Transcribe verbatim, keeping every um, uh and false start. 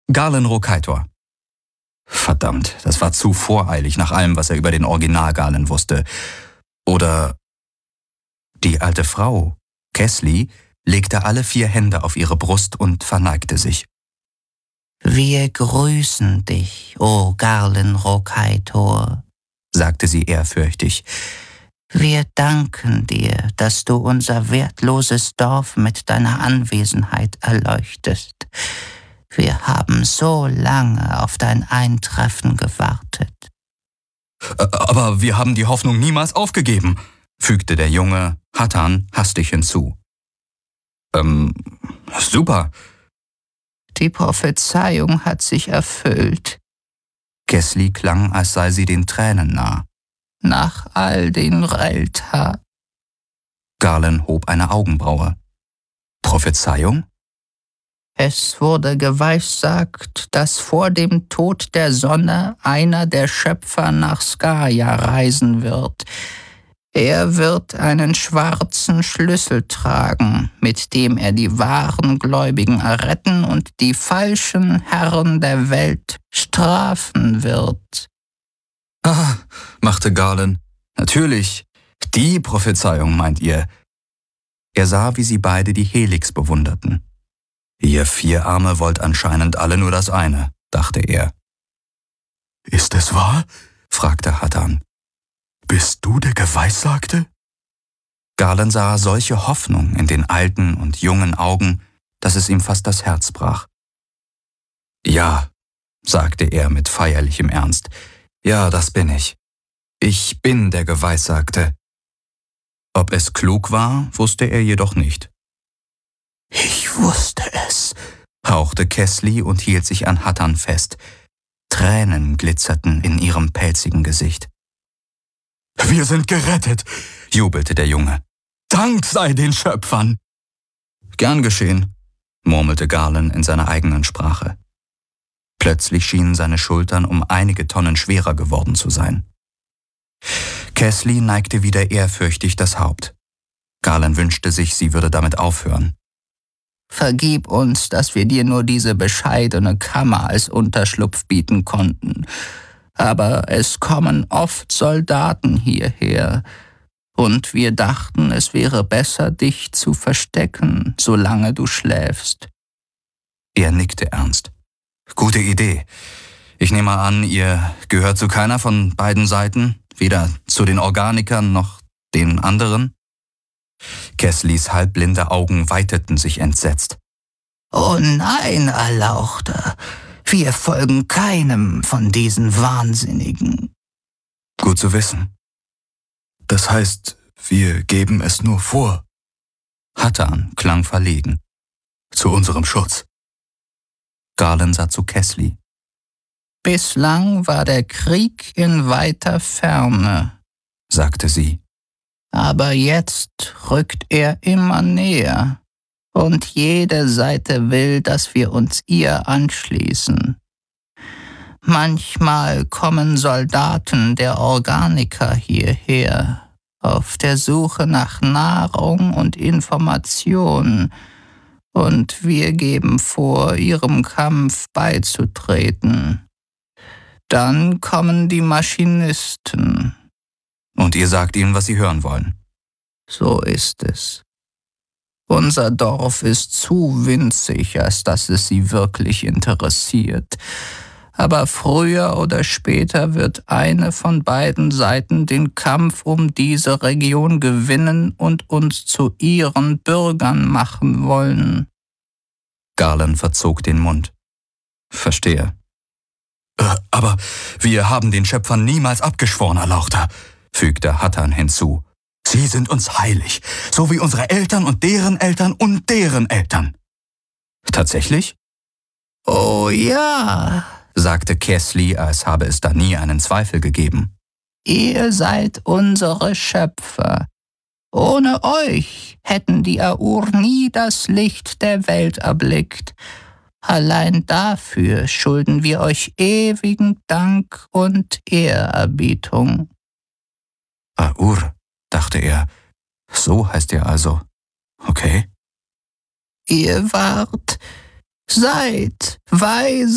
Galen Rokaitor. Verdammt, das war zu voreilig nach allem, was er über den Original Galen wusste. Oder die alte Frau, Kesli, legte alle vier Hände auf ihre Brust und verneigte sich. »Wir grüßen dich, o Galen Rokaitor«, sagte sie ehrfürchtig. »Wir danken dir, dass du unser wertloses Dorf mit deiner Anwesenheit erleuchtest. Wir haben so lange auf dein Eintreffen gewartet.« »Aber wir haben die Hoffnung niemals aufgegeben«, fügte der junge Hattan hastig hinzu. »Ähm, super.« »Die Prophezeiung hat sich erfüllt.« Kesli klang, als sei sie den Tränen nah. »Nach all den Relta.« Galen hob eine Augenbraue. »Prophezeiung?« »Es wurde geweissagt, dass vor dem Tod der Sonne einer der Schöpfer nach Skaya reisen wird. Er wird einen schwarzen Schlüssel tragen, mit dem er die wahren Gläubigen erretten und die falschen Herren der Welt strafen wird.« »Ah«, machte Galen, »natürlich, die Prophezeiung meint ihr.« Er sah, wie sie beide die Helix bewunderten. »Ihr Vierarme wollt anscheinend alle nur das eine«, dachte er. »Ist es wahr?«, fragte Hattan. »Bist du der Geweissagte?« Galen sah solche Hoffnung in den alten und jungen Augen, dass es ihm fast das Herz brach. »Ja«, sagte er mit feierlichem Ernst, »ja, das bin ich. Ich bin der Geweissagte.« Ob es klug war, wusste er jedoch nicht. »Ich wusste es«, hauchte Kesli und hielt sich an Hattan fest. Tränen glitzerten in ihrem pelzigen Gesicht. »Wir sind gerettet«, jubelte der Junge. »Dank sei den Schöpfern!« »Gern geschehen«, murmelte Galen in seiner eigenen Sprache. Plötzlich schienen seine Schultern um einige Tonnen schwerer geworden zu sein. Kesli neigte wieder ehrfürchtig das Haupt. Galen wünschte sich, sie würde damit aufhören. »Vergib uns, dass wir dir nur diese bescheidene Kammer als Unterschlupf bieten konnten. Aber es kommen oft Soldaten hierher, und wir dachten, es wäre besser, dich zu verstecken, solange du schläfst.« Er nickte ernst. »Gute Idee. Ich nehme an, ihr gehört zu keiner von beiden Seiten, weder zu den Organikern noch den anderen?« Keslis halbblinde Augen weiteten sich entsetzt. »Oh nein, Erlauchter, wir folgen keinem von diesen Wahnsinnigen.« »Gut zu wissen. Das heißt, wir geben es nur vor.« Hattan klang verlegen. »Zu unserem Schutz.« Galen sah zu Kesli. »Bislang war der Krieg in weiter Ferne«, sagte sie. »Aber jetzt rückt er immer näher, und jede Seite will, dass wir uns ihr anschließen. Manchmal kommen Soldaten der Organiker hierher, auf der Suche nach Nahrung und Information, und wir geben vor, ihrem Kampf beizutreten. Dann kommen die Maschinisten.« »Und ihr sagt ihnen, was sie hören wollen?« »So ist es. Unser Dorf ist zu winzig, als dass es sie wirklich interessiert. Aber früher oder später wird eine von beiden Seiten den Kampf um diese Region gewinnen und uns zu ihren Bürgern machen wollen.« Galen verzog den Mund. »Verstehe.« Äh, »Aber wir haben den Schöpfern niemals abgeschworen, Erlauchter«, fügte Hattan hinzu. »Sie sind uns heilig, so wie unsere Eltern und deren Eltern und deren Eltern.« »Tatsächlich?« »Oh ja«, sagte Kesli, als habe es da nie einen Zweifel gegeben. »Ihr seid unsere Schöpfer. Ohne euch hätten die Aur nie das Licht der Welt erblickt. Allein dafür schulden wir euch ewigen Dank und Ehrerbietung.« Aur, dachte er. So heißt er also. Okay. »Ihr wart, seid weise